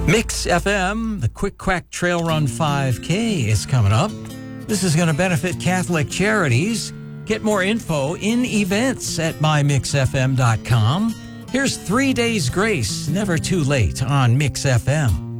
Mix FM, the Quick Quack Trail Run 5K is coming up. This is going to benefit Catholic Charities. Get more info in events at mymixfm.com. Here's 3 Days Grace, never too late on Mix FM.